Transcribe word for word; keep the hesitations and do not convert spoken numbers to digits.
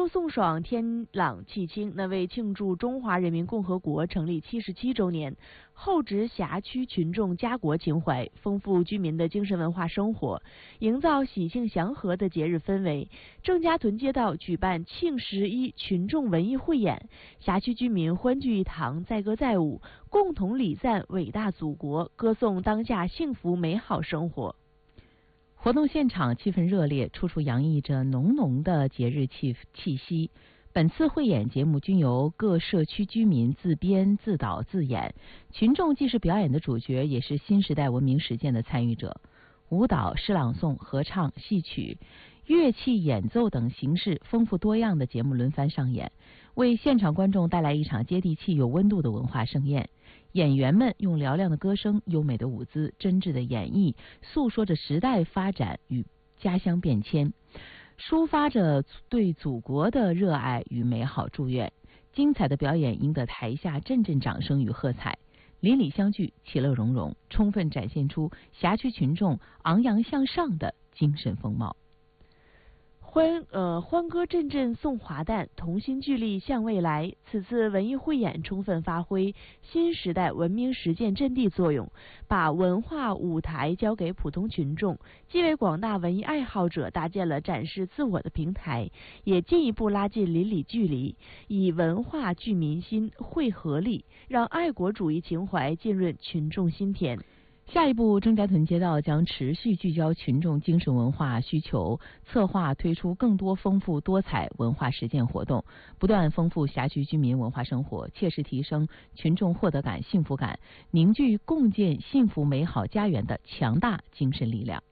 秋送爽，天朗气清。那为庆祝中华人民共和国成立七十七周年，厚植辖区群众家国情怀，丰富居民的精神文化生活，营造喜庆祥和的节日氛围。郑家屯街道举办庆十一群众文艺汇演，辖区居民欢聚一堂，载歌载舞，共同礼赞伟大祖国，歌颂当下幸福美好生活。 活动现场气氛热烈，处处洋溢着浓浓的节日气气息。本次汇演节目均由各社区居民自编自导自演，群众既是表演的主角，也是新时代文明实践的参与者。舞蹈、诗朗诵、合唱、戏曲、乐器演奏等形式丰富多样的节目轮番上演，为现场观众带来一场接地气有温度的文化盛宴。演员们用嘹亮的歌声、优美的舞姿、真挚的演绎，诉说着时代发展与家乡变迁，抒发着对祖国的热爱与美好祝愿。精彩的表演赢得台下阵阵掌声与喝彩，邻里相聚，其乐融融，充分展现出辖区群众昂扬向上的精神风貌。 欢呃欢歌阵阵送华诞，同心聚力向未来。此次文艺汇演充分发挥新时代文明实践阵地作用，把文化舞台交给普通群众，既为广大文艺爱好者搭建了展示自我的平台，也进一步拉近邻里距离，以文化聚民心、汇合力，让爱国主义情怀浸润群众心田。 下一步，郑家屯街道将持续聚焦群众精神文化需求，策划推出更多丰富多彩文化实践活动，不断丰富辖区居民文化生活，切实提升群众获得感、幸福感，凝聚共建幸福美好家园的强大精神力量。